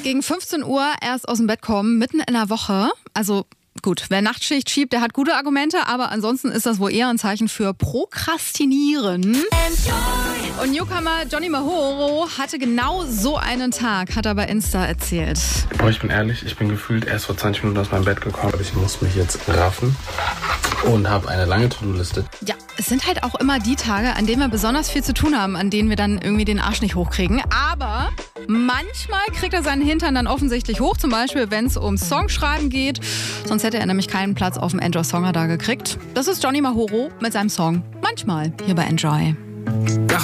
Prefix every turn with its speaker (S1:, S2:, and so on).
S1: gegen 15 Uhr erst aus dem Bett kommen, mitten in der Woche. Also gut, wer Nachtschicht schiebt, der hat gute Argumente, aber ansonsten ist das wohl eher ein Zeichen für Prokrastinieren. Und Newcomer Johnny Mahoro hatte genau so einen Tag, hat er bei Insta erzählt.
S2: Boah, ich bin ehrlich, ich bin gefühlt erst vor 20 Minuten aus meinem Bett gekommen. Ich muss mich jetzt raffen und habe eine lange To-Do-Liste.
S1: Ja, es sind halt auch immer die Tage, an denen wir besonders viel zu tun haben, an denen wir dann irgendwie den Arsch nicht hochkriegen. Aber manchmal kriegt er seinen Hintern dann offensichtlich hoch, zum Beispiel wenn es um Songschreiben geht. Sonst hätte er nämlich keinen Platz auf dem Enjoy Songradar gekriegt. Das ist Johnny Mahoro mit seinem Song Manchmal hier bei Enjoy.